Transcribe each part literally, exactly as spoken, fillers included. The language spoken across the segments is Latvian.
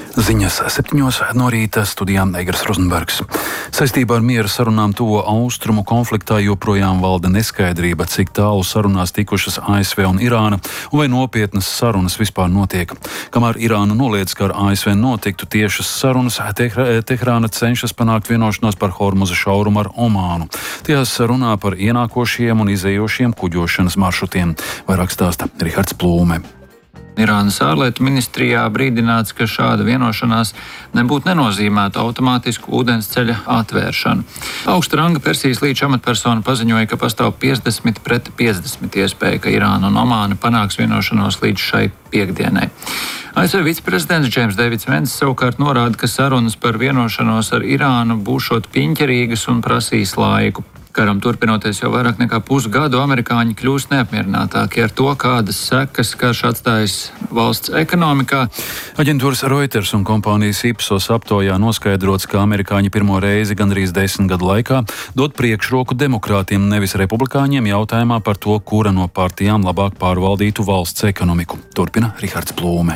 Ziņas septiņos no rīta studijā Eigars Rozenbergs. Saistībā ar miera sarunām tuvo austrumu konfliktā joprojām valda neskaidrība, cik tālu sarunās tikušas A S V un Irāna, un vai nopietnas sarunas vispār notiek. Kamēr Irāna noliedz, ka ar A S V notiktu tiešas sarunas, Teherāna cenšas panākt vienošanos par Hormuza šaurumu ar Omānu. Tajās runā par ienākošiem un izējošiem kuģošanas maršrutiem. Vairāk stāsta Rihards Plūme. Irānas ārlietu ministrijā brīdināts, ka šāda vienošanās nebūtu nenozīmētu automātisku ūdensceļa atvēršanu. Augsta ranga Persijas līča amatpersona paziņoja, ka pastāv piecdesmit pret piecdesmit iespēja, ka Irāna un Omāna panāks vienošanos līdz šai piekdienai. A S V viceprezidents Džeims Deivids Vents savukārt norāda, ka sarunas par vienošanos ar Irānu būšot piņķerīgas un prasīs laiku. Karam turpinoties jau vairāk nekā pusgadu, amerikāņi kļūst neapmierinātāki ar to, kādas sekas karš atstājis valsts ekonomikā. Aģentūras Reuters un kompānijas Ipsos aptaujā noskaidrots, ka amerikāņi pirmo reizi gandrīz desmit gadu laikā dod priekšroku demokrātiem, nevis republikāņiem jautājumā par to, kura no partijām labāk pārvaldītu valsts ekonomiku. Turpina Rihards Plūme.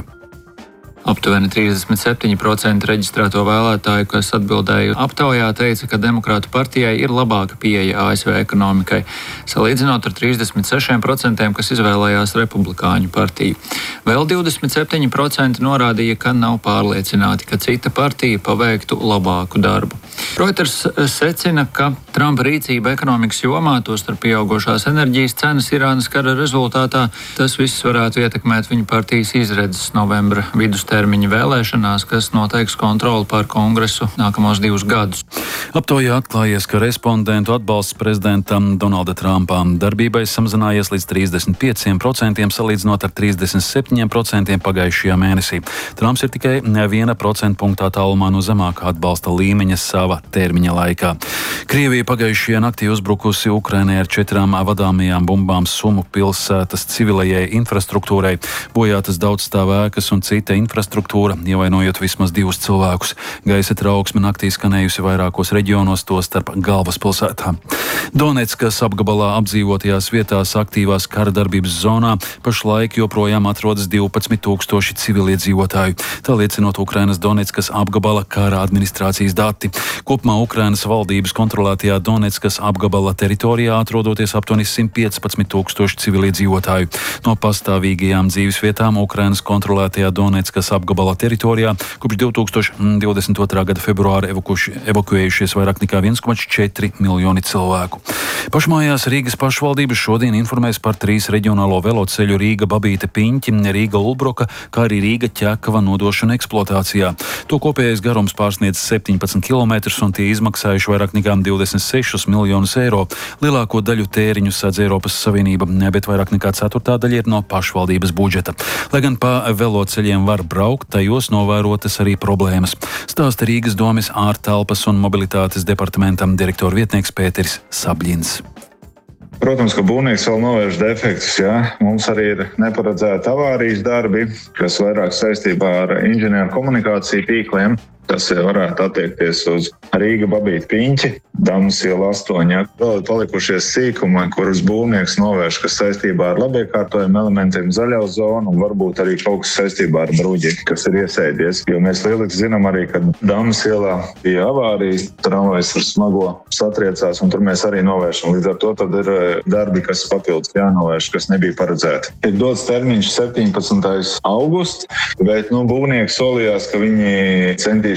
Aptuveni trīsdesmit septiņi procenti reģistrēto vēlētāju, kas atbildēja aptaujā, teica, ka Demokrātu partijai ir labāka pieeja A S V ekonomikai, salīdzinot ar trīsdesmit sešiem procentiem, kas izvēlējās Republikāņu partiju. Vēl divdesmit septiņi procenti norādīja, ka nav pārliecināti, ka cita partija paveiktu labāku darbu. Reuters secina, ka Trumpa rīcība ekonomikas jomā, tostarp pieaugošās enerģijas cenas Irānas kara rezultātā, tas viss varētu ietekmēt viņa partijas izredzes novembra vidustermiņa vēlēšanās, kas noteiks kontroli pār kongresu nākamos divus gadus. Aptaujā atklājies, ka respondentu atbalsts prezidentam Donalda Trumpam darbībai samazinājies līdz trīsdesmit pieciem procentiem, salīdzinot ar trīsdesmit septiņiem procentiem pagājušajā mēnesī. Trumps ir tikai viena procenta punktā tālumā no zemākā atbalsta līmeņa sava termiņa laikā. Krievija pagājušajā naktī uzbrukusi Ukrainai ar četrām vadāmajām bumbām Sumu pilsētas civilajai infrastruktūrai, bojātas daudzstāv ēkas un cita infrastruktūra, ievainojot vismaz divus cilvēkus. Gaisa trauksme naktī skanējusi vairākos reģionos, to starp galvaspilsētām. Doneckas apgabalā apdzīvotajās vietās aktīvās kara darbības zonā pašlaik joprojām atrodas divpadsmit tūkstoši civiliedzīvotāju. Tā liecinot Ukrainas Doneckas apgabala kara administrācijas dati. Kopumā Ukrainas valdības kontrolētajā Doneckas apgabala teritorijā atrodoties aptuveni simt piecpadsmit tūkstoši civiliedzīvotāju. No pastāvīgajām dzīves vietām Ukrainas kontrolētajā Doneckas apgabala teritorijā kopš divi tūkstoši divdesmit otrā gada februāra evakuši, evakuējušies vairāk nekā viens komats četri miljoni cilvēku. Pašmājās Rīgas pašvaldības šodien informēs par trīs reģionālo veloceļu Rīga Babīte Piņķi, Rīga Ulbroka, kā arī Rīga Ķekava nodošana eksploatācijā. To kopējais garums pārsniedz septiņpadsmit kilometrus un tie izmaksājuši vairāk nekā divdesmit sešus miljonus eiro. Lielāko daļu tēriņu sadz Eiropas Savienība, bet vairāk nekā ceturtā daļa ir no pašvaldības budžeta. Lai gan pa veloceļiem var braukt, tajos novērotas arī problēmas. Stāsta Rīgas domes ārtelpas un mobilitātes departamentam direktora vietnieks Pēteris Sabļins. Protams, ka būvnieks vēl novērš defektus, jā. Mums arī ir neparedzēti avārijas darbi, kas vairāk saistībā ar inženieru komunikāciju tīkliem. Tas varētu attiekties uz Rīga Babīte Piņķi, Damas iela astoņi. Vēl ir palikušies sīkumi, kurus būvnieks novērš, kas saistībā ar labiekārtojumu elementiem, zaļo zonu un varbūt arī kaut kas saistībā ar bruģi, kas ir iesēdies. Jo mēs lieliski zinām arī, ka Damas ielā bija avārijas, tramvajs ar smago satriecās un tur mēs arī novēršam. Līdz ar to tad ir darbi, kas papildus jānovērš, kas nebija paredzēti. Ir dots termiņš septiņpadsmitais augusts, bet nu, būvnieks solījās, ka viņi centīs